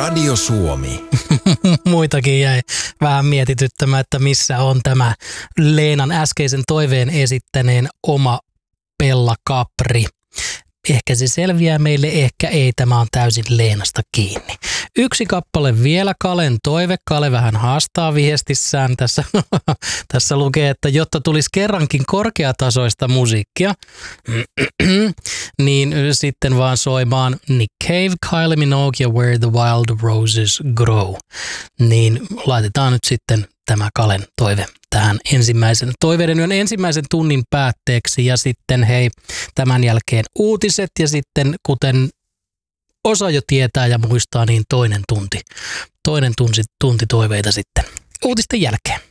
Radio Suomi. Muitakin jäi vähän mietityttämään, että missä on tämä Leenan äskeisen toiveen esittäneen oma Pella Capri. Ehkä se selviää meille, ehkä ei. Tämä on täysin Leenasta kiinni. Yksi kappale vielä, Kalen toive. Kale vähän haastaa viestissään. Tässä lukee, että jotta tulisi kerrankin korkeatasoista musiikkia, niin sitten vaan soimaan Nick Cave, Kylie Minogue ja Where the Wild Roses Grow. Niin laitetaan nyt sitten tämä Kalen toive tähän toiveiden yön ensimmäisen tunnin päätteeksi ja sitten hei, tämän jälkeen uutiset ja sitten kuten osa jo tietää ja muistaa, niin toinen tunti toiveita sitten uutisten jälkeen.